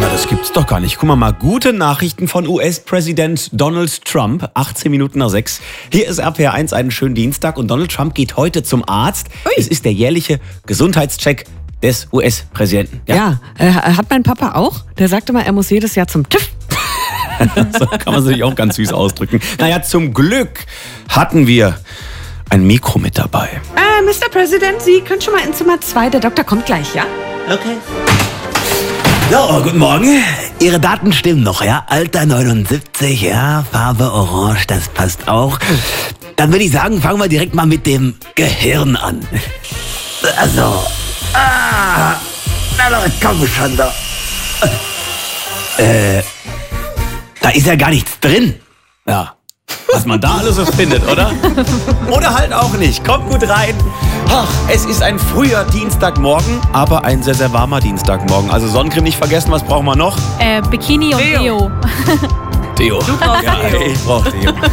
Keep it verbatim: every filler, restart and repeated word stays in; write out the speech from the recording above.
Na, das gibt's doch gar nicht. Guck mal, mal gute Nachrichten von U S-Präsident Donald Trump. achtzehn Minuten nach sechs. Hier ist R P R eins, einen schönen Dienstag. Und Donald Trump geht heute zum Arzt. Ui. Es ist der jährliche Gesundheitscheck des U S-Präsidenten. Ja, äh, hat mein Papa auch. Der sagte mal, er muss jedes Jahr zum TÜV. So kann man sich auch ganz süß ausdrücken. Naja, zum Glück hatten wir ein Mikro mit dabei. Äh, Mister President, Sie können schon mal in Zimmer zwei. Der Doktor kommt gleich, ja? Okay. So, guten Morgen. Ihre Daten stimmen noch, ja? Alter neunundsiebzig, ja, Farbe orange, das passt auch. Dann würde ich sagen, fangen wir direkt mal mit dem Gehirn an. Also, ah, na Leute, komm schon da. Äh, da ist ja gar nichts drin. Ja, was man da alles so findet, oder? Oder halt auch nicht. Kommt gut rein. Ach, es ist ein früher Dienstagmorgen, aber ein sehr, sehr warmer Dienstagmorgen. Also Sonnencreme nicht vergessen, was brauchen wir noch? Äh, Bikini und Deo. Deo. Deo. Du brauchst ja, Deo. Ich brauch Deo.